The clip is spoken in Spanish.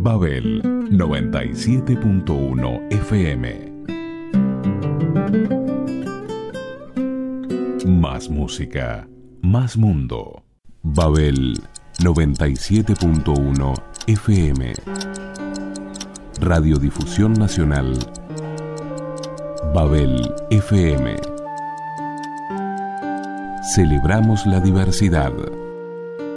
Babel 97.1 FM. Más música, más mundo. Babel 97.1 FM. Radiodifusión Nacional. Babel FM. Celebramos la diversidad.